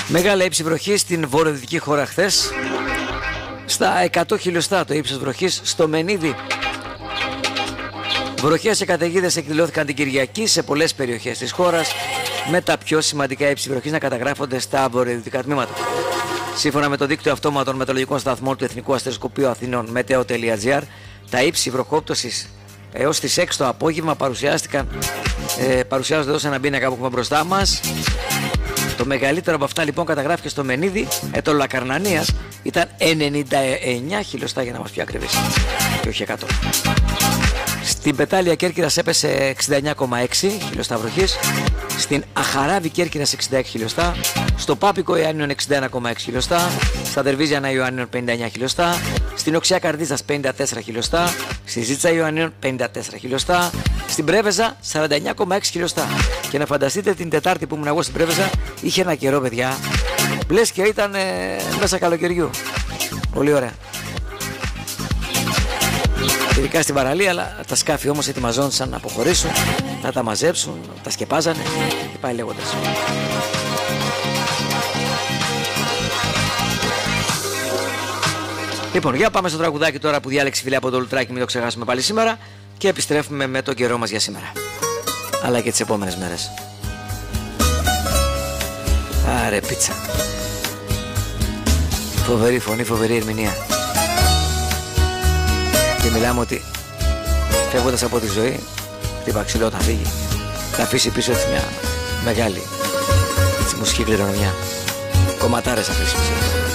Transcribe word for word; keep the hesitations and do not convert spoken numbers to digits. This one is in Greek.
Μεγάλη ύψη βροχή στην βορειοδυτική χώρα χθες. Στα εκατό χιλιοστά το ύψος βροχής στο Μενίδη. Βροχές και καταιγίδες εκδηλώθηκαν την Κυριακή σε πολλές περιοχές της χώρας, με τα πιο σημαντικά ύψη βροχής να καταγράφονται στα βορειοδυτικά τμήματα. Σύμφωνα με το δίκτυο αυτόματων μετεωρολογικών σταθμών του Εθνικού Αστεροσκοπείου Αθηνών μετέο τελεία τζι άρ, τα ύψη βροχόπτωσης έως τις έξι το απόγευμα παρουσιάστηκαν, ε, παρουσιάζονται εδώ σε ένα πίνακα που έχουμε μπροστά μας. Το μεγαλύτερο από αυτά λοιπόν καταγράφηκε στο Μενίδη, ετών Λακαρνανίας, ήταν ενενήντα εννιά χιλιοστά για να μας πιο ακριβείς, και όχι εκατό. Στην Πετάλια Κέρκυρας έπεσε εξήντα εννιά κόμμα έξι χιλιοστά βροχής, στην Αχαράβη Κέρκυρας εξήντα έξι χιλιοστά, στο Πάπικο Ιωάννιων εξήντα ένα κόμμα έξι χιλιοστά, στα Δερβίζια Νέα Ιωάννιων πενήντα εννιά χιλιοστά, στην Οξιά Καρδίτσας πενήντα τέσσερα χιλιοστά, στη Ζήτσα Ιωάννιων πενήντα τέσσερα χιλιοστά, στην Πρέβεζα σαράντα εννιά κόμμα έξι χιλιοστά. Και να φανταστείτε την Τετάρτη που ήμουν εγώ στην Πρέβεζα, είχε ένα καιρό, παιδιά, λες και ήταν ε, μέσα καλοκαιριού. Πολύ ωραία. Ειδικά στην παραλία, αλλά τα σκάφη όμως ετοιμαζόντουσαν να αποχωρήσουν, να τα μαζέψουν, τα σκεπάζανε και πάει λέγοντας. Λοιπόν, για πάμε στο τραγουδάκι τώρα που διάλεξε φίλε από το Λουτράκι, μην το ξεχάσουμε πάλι σήμερα, και επιστρέφουμε με τον καιρό μας για σήμερα, αλλά και τις επόμενες μέρες. Άρε πίτσα. Φοβερή φωνή, φοβερή ερμηνεία. Και μιλάμε ότι φεύγοντας από τη ζωή, χτύπα ξύλο όταν φύγει, θα αφήσει πίσω της μια μεγάλη έτσι, μουσική κληρονομιά. Κομματάρες αφήσει πίσω.